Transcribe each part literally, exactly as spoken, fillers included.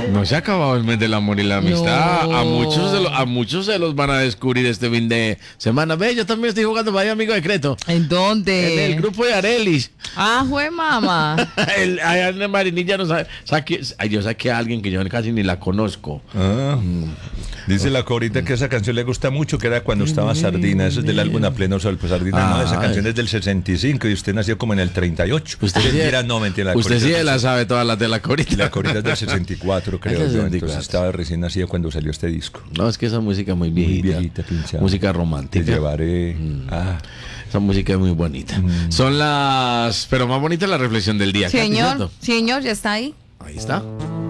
No se ha acabado el mes del amor y la amistad. No. A muchos de los, a muchos se los van a descubrir este fin de semana. Ve, yo también estoy jugando para amigo secreto. ¿En dónde? En el grupo de Arelis. Ah, jue mamá. el, ay, Marinilla no sabe. Saque, ay, yo saqué a alguien que yo casi ni la conozco. Ah, dice la Corita que esa canción le gusta mucho, que era cuando estaba Sardina. Eso es del álbum A Pleno Sol. Pues Sardina, Ah, no, esa canción es. es del sesenta y cinco y usted nació como en el treinta y ocho. Usted sí, mentira, no, mentira. La usted Corita sí es del- la sabe todas las de la Corita. La Corita es del sesenta y cuatro, creo Es del yo. sesenta y cuatro. Entonces estaba recién nacida cuando salió este disco. No, es que esa música es muy viejita. Muy viejita, pinchada. Música Te romántica. llevaré. Ah, Esa música es muy bonita. Mm. Son las... Pero más bonita la reflexión del día. Katy, Señor, ¿cierto? señor, ya está ahí. Ahí está.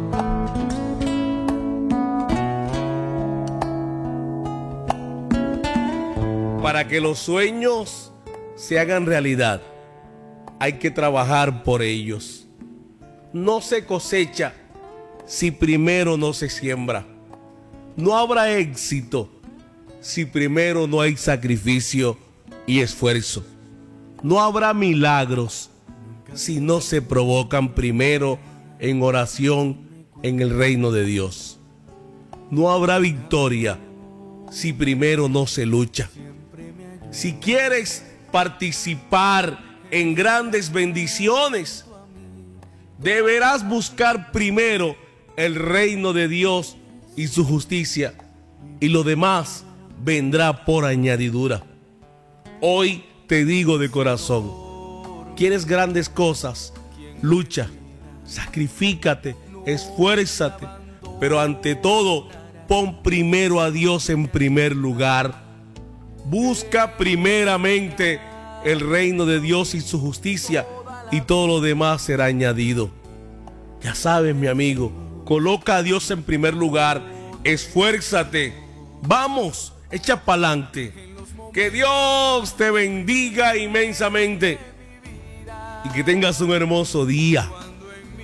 Para que los sueños se hagan realidad, hay que trabajar por ellos. No se cosecha si primero no se siembra. No habrá éxito si primero no hay sacrificio y esfuerzo. No habrá milagros si no se provocan primero en oración en el reino de Dios. No habrá victoria si primero no se lucha. Si quieres participar en grandes bendiciones, deberás buscar primero el reino de Dios y su justicia, y lo demás vendrá por añadidura. Hoy te digo de corazón, ¿quieres grandes cosas? Lucha, sacrifícate, esfuérzate, pero ante todo, pon primero a Dios en primer lugar. Busca primeramente el reino de Dios y su justicia, y todo lo demás será añadido. Ya sabes, mi amigo, coloca a Dios en primer lugar, esfuérzate, vamos, echa pa'lante. Que Dios te bendiga inmensamente y que tengas un hermoso día,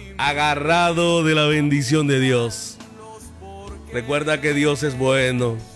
agarrado de la bendición de Dios. Recuerda que Dios es bueno.